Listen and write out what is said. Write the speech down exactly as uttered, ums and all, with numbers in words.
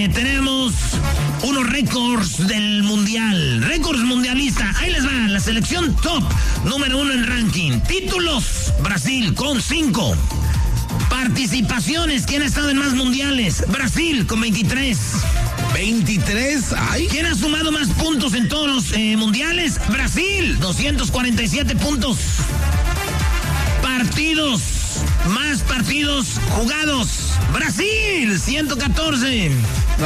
eh, tenemos unos récords del mundial. Récords mundialista. Ahí les va. La selección top número uno en ranking. Títulos, Brasil con cinco. Participaciones. ¿Quién ha estado en más mundiales? Brasil con veintitrés. veintitrés, ay. ¿Quién ha sumado más puntos en todos los eh, mundiales? Brasil, doscientos cuarenta y siete puntos. Partidos, más partidos jugados. Brasil, ciento catorce.